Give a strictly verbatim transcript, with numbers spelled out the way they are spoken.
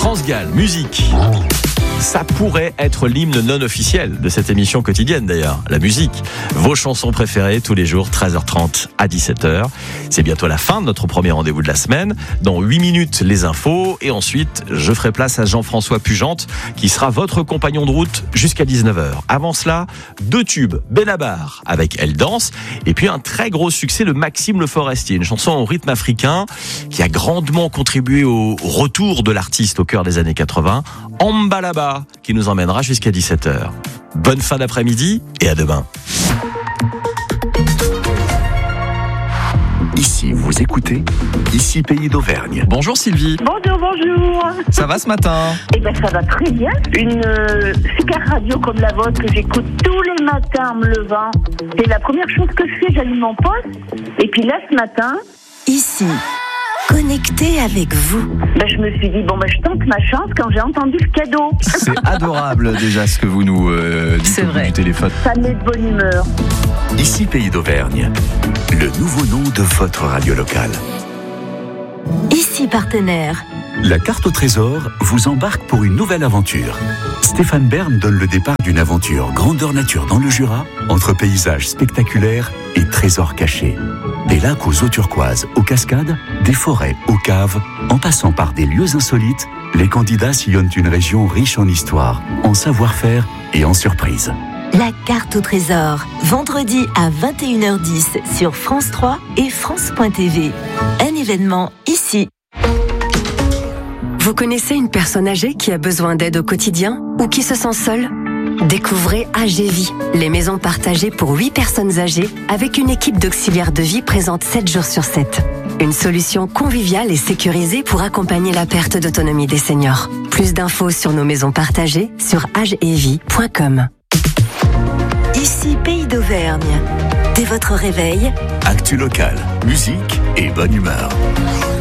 France Gall, musique. Ça pourrait être l'hymne non officiel de cette émission quotidienne d'ailleurs, la musique. Vos chansons préférées tous les jours, treize heures trente à dix-sept heures. C'est bientôt la fin de notre premier rendez-vous de la semaine. Dans huit minutes, les infos. Et ensuite, je ferai place à Jean-François Pugente, qui sera votre compagnon de route jusqu'à dix-neuf heures. Avant cela, deux tubes, Benabar avec Elle danse. Et puis un très gros succès de Maxime Le Forestier, une chanson au rythme africain qui a grandement contribué au retour de l'artiste au cœur des années quatre-vingts. Ambalaba, qui nous emmènera jusqu'à dix-sept heures. Bonne fin d'après-midi et à demain. Ici, vous écoutez, ici Pays d'Auvergne. Bonjour Sylvie. Bonjour, bonjour. Ça va ce matin? Eh ben ça va très bien. Une euh, super radio comme la vôtre que j'écoute tous les matins en me levant. C'est la première chose que je fais, j'allume mon poste. Et puis là, ce matin... Ici, connecté avec vous. Ben, je me suis dit, bon, ben, je tente ma chance quand j'ai entendu le cadeau. C'est adorable déjà ce que vous nous euh, dites C'est au bout vrai. du téléphone. Ça met de bonne humeur. Ici Pays d'Auvergne, le nouveau nom de votre radio locale. Ici, partenaire. La carte au trésor vous embarque pour une nouvelle aventure. Stéphane Bern donne le départ d'une aventure grandeur nature dans le Jura, entre paysages spectaculaires et trésors cachés. Des lacs aux eaux turquoises, aux cascades, des forêts, aux caves, en passant par des lieux insolites, les candidats sillonnent une région riche en histoire, en savoir-faire et en surprises. La carte au trésor. Vendredi à vingt et une heures dix sur France trois et France point T V. Un événement ici. Vous connaissez une personne âgée qui a besoin d'aide au quotidien ou qui se sent seule? Découvrez A G Vie, les maisons partagées pour huit personnes âgées avec une équipe d'auxiliaires de vie présente sept jours sur sept. Une solution conviviale et sécurisée pour accompagner la perte d'autonomie des seniors. Plus d'infos sur nos maisons partagées sur agevie point com. Ici, Pays d'Auvergne. Dès votre réveil, Actu locale, musique et bonne humeur.